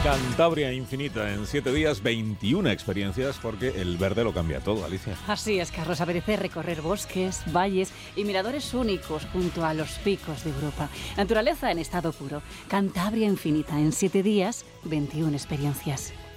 Cantabria infinita en 7 días, 21 experiencias, porque el verde lo cambia todo, Alicia. Así es, Carlos, apetece recorrer bosques, valles y miradores únicos junto a los picos de Europa. Naturaleza en estado puro. Cantabria infinita en 7 días, 21 experiencias.